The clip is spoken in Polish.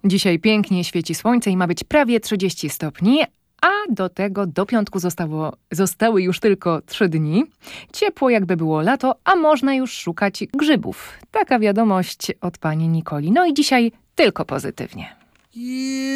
Dzisiaj pięknie świeci słońce i ma być prawie 30 stopni, a do tego do piątku zostały już tylko 3 dni. Ciepło jakby było lato, a można już szukać grzybów. Taka wiadomość od pani Nikoli. No i dzisiaj tylko pozytywnie.